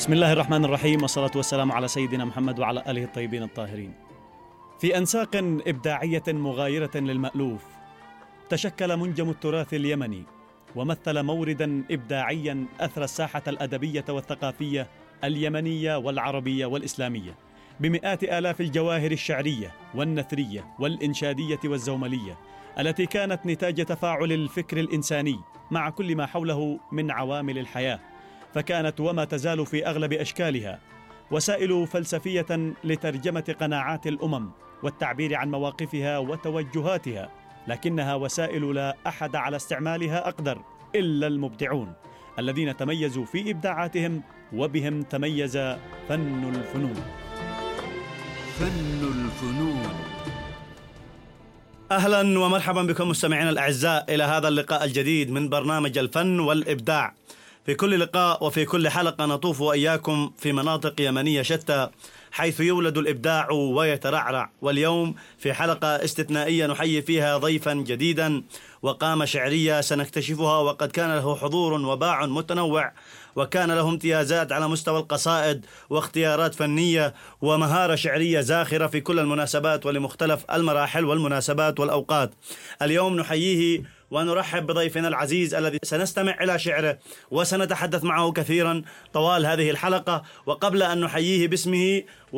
بسم الله الرحمن الرحيم، والصلاة والسلام على سيدنا محمد وعلى آله الطيبين الطاهرين. في أنساق إبداعية مغايرة للمألوف تشكل منجم التراث اليمني، ومثل موردا إبداعيا أثرى الساحة الأدبية والثقافية اليمنية والعربية والإسلامية بمئات آلاف الجواهر الشعرية والنثرية والإنشادية والزوملية التي كانت نتاج تفاعل الفكر الإنساني مع كل ما حوله من عوامل الحياة، فكانت وما تزال في أغلب أشكالها وسائل فلسفية لترجمة قناعات الأمم والتعبير عن مواقفها وتوجهاتها، لكنها وسائل لا أحد على استعمالها أقدر إلا المبدعون الذين تميزوا في إبداعاتهم، وبهم تميز فن الفنون. فن الفنون. أهلا ومرحبا بكم مستمعينا الأعزاء إلى هذا اللقاء الجديد من برنامج الفن والإبداع. في كل لقاء وفي كل حلقة نطوف وإياكم في مناطق يمنية شتى حيث يولد الإبداع ويترعرع، واليوم في حلقة استثنائية نحيي فيها ضيفا جديدا وقامة شعرية سنكتشفها، وقد كان له حضور وباع متنوع، وكان له امتيازات على مستوى القصائد واختيارات فنية ومهارة شعرية زاخرة في كل المناسبات ولمختلف المراحل والمناسبات والأوقات. اليوم نحييه ونرحب بضيفنا العزيز الذي سنستمع إلى شعره وسنتحدث معه كثيرا طوال هذه الحلقة. وقبل أن نحييه باسمه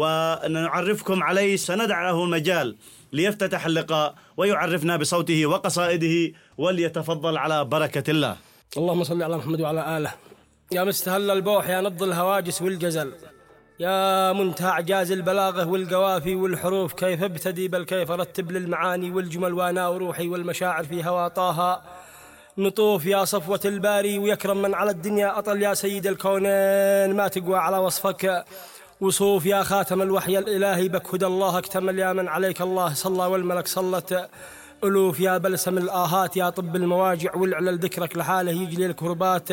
ونعرفكم عليه سندع له المجال ليفتتح اللقاء ويعرفنا بصوته وقصائده، وليتفضل على بركة الله. اللهم صل على محمد وعلى آله. يا مستهل البوح، يا نبض الهواجس والجزل، يا منتهى إعجاز البلاغة والقوافي والحروف، كيف ابتدي بل كيف رتب للمعاني والجمل، وانا وروحي والمشاعر في هوا طه نطوف. يا صفوة الباري ويكرم من على الدنيا أطل، يا سيد الكونين ما تقوى على وصفك وصوف، يا خاتم الوحي الإلهي بك هدى الله اكتمل، يا من عليك الله صلى والملك صلت ألوف، يا بلسم الآهات، يا طب المواجع والعلل، ذكرك لحاله يجلي الكربات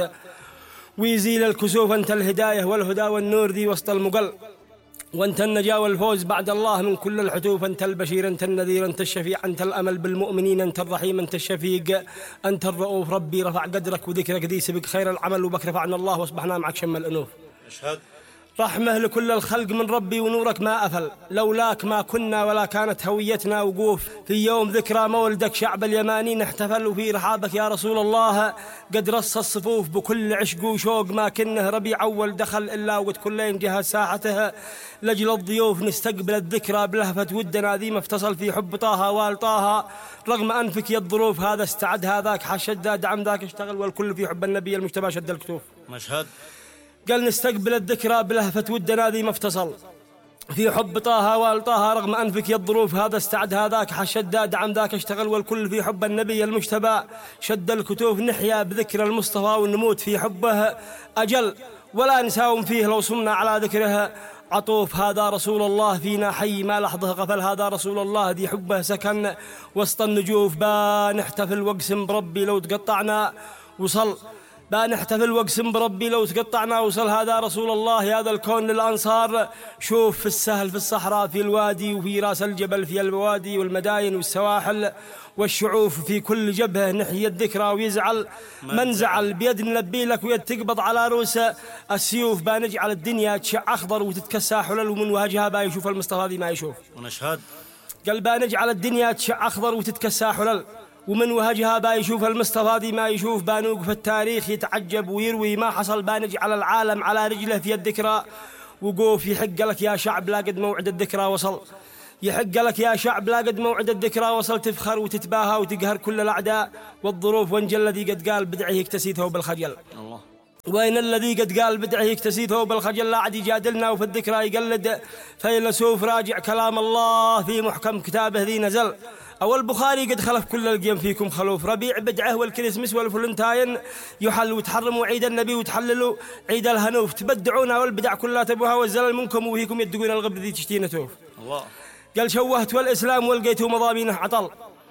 ويزيل الكسوف، أنت الهداية والهدى والنور ذي وسط المقل، وأنت النجاة والفوز بعد الله من كل الحتوف، أنت البشير أنت النذير أنت الشفيع أنت الأمل بالمؤمنين أنت الرحيم أنت الشفيق أنت الرؤوف. ربي رفع قدرك وذكرك ذي سبق خير العمل، وبك رفعنا الله واصبحنا معك شم الأنوف. أشهد. رحمة لكل الخلق من ربي ونورك ما أفل، لولاك ما كنا ولا كانت هويتنا وقوف. في يوم ذكرى مولدك شعب اليماني نحتفل، وفي رحابك يا رسول الله قد رص الصفوف بكل عشق وشوق، ما كنه ربيع أول دخل إلا وقد كلين جهز ساحته لجل الضيوف، نستقبل الذكرى بلهفة ودنا ذي مفتصل في حب طه وال طه، رغم أنفك يا الظروف هذا استعد هذاك حشد دعم ذاك اشتغل، والكل في حب النبي المجتبى شد الكتوف. مشهد. قال نستقبل الذكرى بلهفة ودنا ذي مفتصل في حب طه وال طه، رغم أنفك يا الظروف هذا استعد هذاك حشد دعم ذاك اشتغل، والكل في حب النبي المجتبى شد الكتوف. نحيا بذكر المصطفى ونموت في حبه أجل، ولا نساوم فيه لو صمنا على ذكره عطوف. هذا رسول الله فينا حي ما لحظه غفل، هذا رسول الله ذي حبه سكن وسط النجوف. بنحتفل واقسم بربي لو تقطعنا وصل، بنحتفل واقسم بربي لو تقطعنا وصل، هذا رسول الله هذا الكون للأنصار. شوف في السهل في الصحراء في الوادي، وفي راس الجبل في البوادي والمداين والسواحل والشعوف، في كل جبهة نحيي الذكرى ويزعل من زعل، بيد نلبي لك ويد تقبض على رؤوس السيوف، بنجعل الدنيا تشع أخضر وتتكسى حلل، ومن وجهها بيشوف المصطفى ذي ما يشوف. ونشهد. قال بنجعل الدنيا تشع أخضر وتتكسى حلل، ومن وهجها بيشوف المصطفى ذي ما يشوف، بانوق في التاريخ يتعجب ويروي ما حصل، بنجعل العالم على رجله في الذكرى وقوف. يحق لك يا شعب لا قد موعد الذكرى وصل، يحق لك يا شعب لا قد موعد الذكرى وصل، تفخر وتتباهى وتقهر كل الأعداء والظروف، وانجل الذي قد قال بدعه يكتسي ثوب الخجل. الله. وين الذي قد قال بدعه يكتسي ثوب الخجل، لا عاد يجادلنا وفي الذكرى يقلد فيلسوف، راجع كلام الله في محكم كتابه ذي نزل، أو البخاري قد خلف كل القيم فيكم خلوف. ربيع بدعه والكريسمس والفلنتاين يحل، وتحرموا عيد النبي وتحللوا عيد الهنوف، تبدعونا والبدع كلها تبوها والزلل منكم، وفيكم يدقون الغبر ذي تشتين توف. الله. قال شوهت والإسلام والقيتوا مضامينه عطل،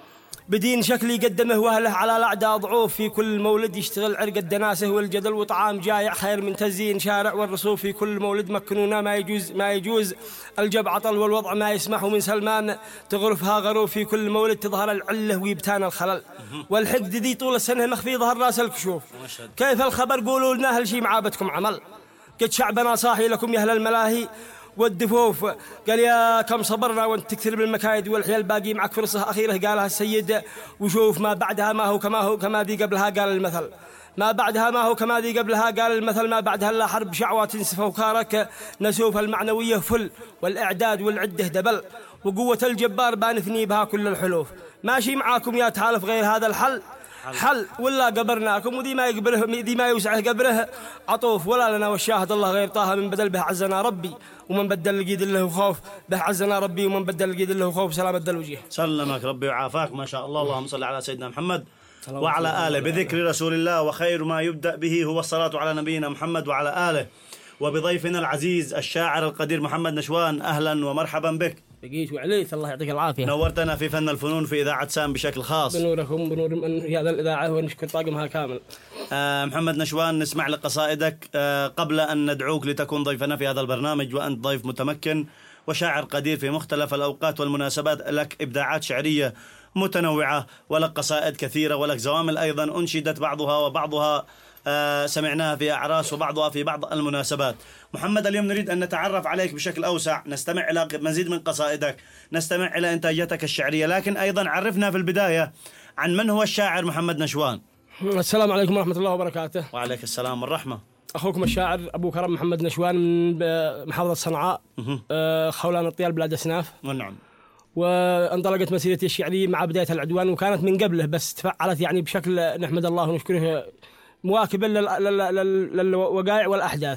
بدين شكلي قدمه واهله على الأعداء ضعوف، في كل مولد يشتغل عرق الدناسه والجدل، وطعام جايع خير من تزيين شارع والرسوف، في كل مولد مكنونا ما يجوز الجب عطل، والوضع ما يسمح من سلمان تغرفها غروف، في كل مولد تظهر العله ويبتان الخلل، والحقد ذي طول السنه مخفي ظهر راس الكشوف. كيف الخبر قولوا لنا هل شي معابتكم عمل، قد شعبنا صاحي لكم يا أهل الملاهي والدفوف. قال يا كم صبرنا وانت تكثر بالمكايد والحيل باقي معك فرصة أخيرة قالها السيد. وشوف ما بعدها ما هو كما ذي قبلها قال المثل. ما بعدها ما هو كما ذي قبلها قال المثل. ما بعدها لا حرب شعوى تنسف وكارك. نسوف المعنوية فل والإعداد والعدة دبل. وقوة الجبار بانثني بها كل الحلوف. ماشي معاكم يا تحالف غير هذا الحل حل ولا قبرناكم. وذي ما يقبره ذي ما يوسعه قبره عطوف. ولا لنا والشاهد الله غير طه من بدل به عزنا ربي ومن بدل القيد له خوف. به عزنا ربي ومن بدل القيد له خوف. سلامة الوجه. سلمك ربي وعافاك ما شاء الله. اللهم صل على سيدنا محمد وعلى آله. بذكر رسول الله وخير ما يبدأ به هو الصلاة على نبينا محمد وعلى آله. وبضيفنا العزيز الشاعر القدير محمد نشوان، أهلا ومرحبا بك. بقيت وعليت الله يعطيك العافية. نورتنا في فن الفنون في إذاعة سام بشكل خاص. بنوركم بنور من في هذا الإذاعة ونشكر طاقمها كامل. محمد نشوان، نسمع لقصائدك قبل أن ندعوك لتكون ضيفنا في هذا البرنامج، وأنت ضيف متمكن وشاعر قدير في مختلف الأوقات والمناسبات. لك إبداعات شعرية متنوعة ولك قصائد كثيرة ولك زوامل أيضا أنشدت بعضها وبعضها سمعناها في أعراس وبعضها في بعض المناسبات. محمد، اليوم نريد أن نتعرف عليك بشكل أوسع، نستمع إلى مزيد من قصائدك، نستمع إلى إنتاجاتك الشعرية، لكن أيضا عرفنا في البداية عن من هو الشاعر محمد نشوان. السلام عليكم ورحمة الله وبركاته. وعليك السلام والرحمة. أخوكم الشاعر أبو كرم محمد نشوان من محافظة صنعاء، خولان الطيال بلاد أسناف. نعم. وانطلقت مسيرتي الشعرية مع بداية العدوان، وكانت من قبله بس تفعلت يعني بشكل نحمد الله ونشكره مواكبا للوقائع والأحداث.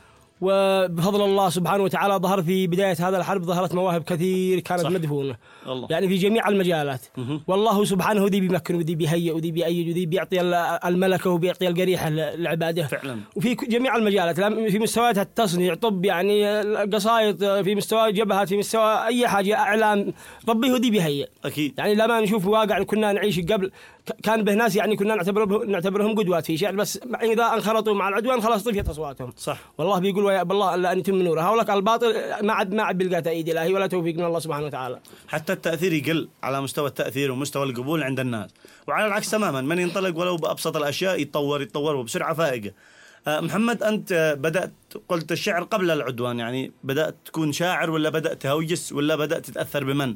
وبفضل الله سبحانه وتعالى ظهر في بداية هذا الحرب ظهرت مواهب كثير كانت مدفونة يعني في جميع المجالات. والله سبحانه ذي بيمكن وذي بيهيئ وذي بيأيد وذي بيعطي الملكة وبيعطي القريحة لعباده فعلا. وفي جميع المجالات، في مستويات التصنيع، طب يعني قصائد، في مستوى جبهات، في مستوى أي حاجة، إعلام، ربي هو ذي بيهيئ أكيد. يعني لما نشوف واقع كنا نعيش قبل كان به ناس يعني كنا نعتبرهم قدوات في شعر، بس إذا انخرطوا مع العدوان خلاص طفيت أصواتهم. صح. والله بيقول ويا بالله الا ان يتم نوره. هؤلاء الباطل ما عاد بيلقى تأييد الهي ولا توفيق من الله سبحانه وتعالى. حتى التأثير يقل على مستوى التأثير ومستوى القبول عند الناس، وعلى العكس تماما من ينطلق ولو بأبسط الأشياء يتطور وبسرعة فائقة. محمد، أنت بدأت قلت الشعر قبل العدوان، يعني بدأت تكون شاعر ولا بدأت تهوجس ولا بدأت تتأثر بمن؟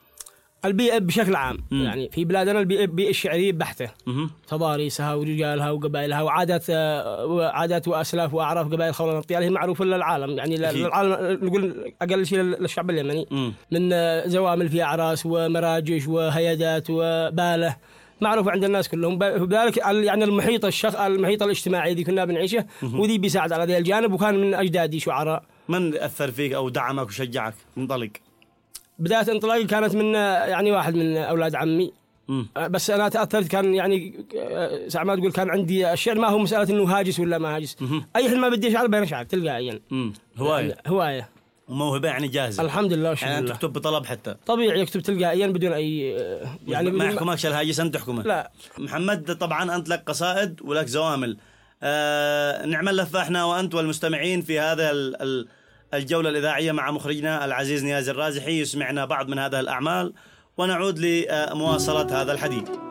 البيئة بشكل عام. يعني في بلادنا البيئة الشعرية بحتة، تضاريسها ورجالها وقبائلها وعادات وأسلاف وأعراف قبائل خولان الطيال هي معروفة للعالم، يعني للعالم نقول أقل شيء للشعب اليمني. من زوامل في أعراس ومراجش وهيادات وبالة معروف عند الناس كلهم. بذلك يعني المحيط الاجتماعي ذي كنا بنعيشه وذي بيساعد على ذي الجانب، وكان من أجدادي شعراء. من أثر فيك أو دعمك وشجعك انطلق؟ بداية انطلاقي كانت من يعني واحد من أولاد عمي. بس أنا تأثرت، كان يعني ساعة ما تقول كان عندي الشعر ما هو مسألة إنه هاجس ولا ما هاجس. أي حين ما بدي أشعر بين أشعر تلقائيا. هواية وموهبة يعني جاهزة. الحمد لله والشكر يعني لله. تكتب بطلب حتى طبيعي يكتب تلقائيا بدون أي يعني ما يحكمكش الهاجس أنت تحكمه. لا. محمد، طبعا أنت لك قصائد ولك زوامل. نعمل لفة احنا وأنت والمستمعين في هذا الجولة الإذاعية مع مخرجنا العزيز نياز الرازحي، يسمعنا بعض من هذه الأعمال ونعود لمواصلة هذا الحديث.